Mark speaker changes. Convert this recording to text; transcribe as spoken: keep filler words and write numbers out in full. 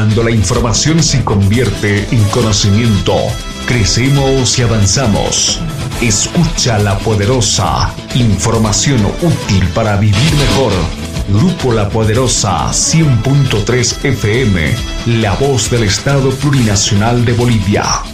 Speaker 1: Cuando la información se convierte en conocimiento, crecemos y avanzamos. Escucha La Poderosa, información útil para vivir mejor. Grupo La Poderosa cien punto tres F M, la voz del Estado Plurinacional de Bolivia.